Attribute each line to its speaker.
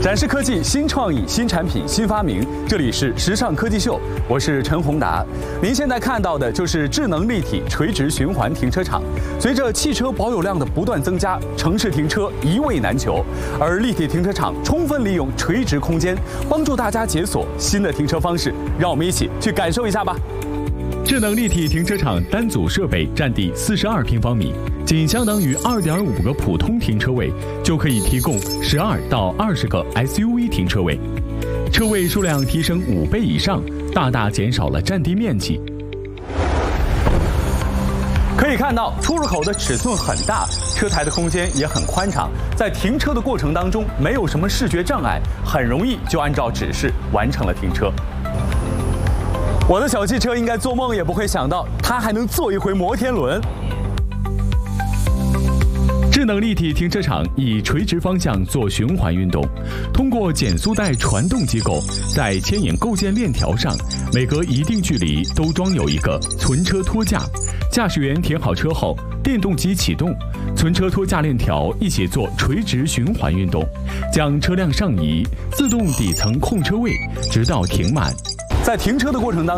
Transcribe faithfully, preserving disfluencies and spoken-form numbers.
Speaker 1: 展示科技新创意、新产品、新发明，这里是时尚科技秀，我是陈宏达。您现在看到的就是智能立体垂直循环停车场。随着汽车保有量的不断增加，城市停车一位难求，而立体停车场充分利用垂直空间，帮助大家解锁新的停车方式。让我们一起去感受一下吧。智能立体停车场单组设备占地四十二平方米，仅相当于二点五个普通停车位，就可以提供十二到二十个 S U V 停车位，车位数量提升五倍以上，大大减少了占地面积。可以看到，出入口的尺寸很大，车台的空间也很宽敞，在停车的过程当中没有什么视觉障碍，很容易就按照指示完成了停车。我的小汽车应该做梦也不会想到，它还能做一回摩天轮。智能立体停车场以垂直方向做循环运动，通过减速带传动机构，在牵引构件链条上，每隔一定距离都装有一个存车托架。驾驶员停好车后，电动机启动，存车托架链条一起做垂直循环运动，将车辆上移，自动底层控车位，直到停满。在停车的过程当中